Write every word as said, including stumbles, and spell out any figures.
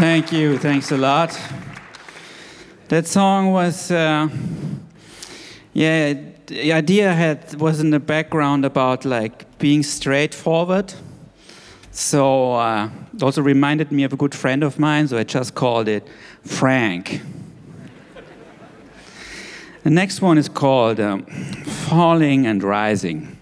Thank you. Thanks a lot. That song was, uh, yeah, the idea had was in the background about like being straightforward. So uh, it also reminded me of a good friend of mine, so I just called it Frank. The next one is called um, Falling and Rising.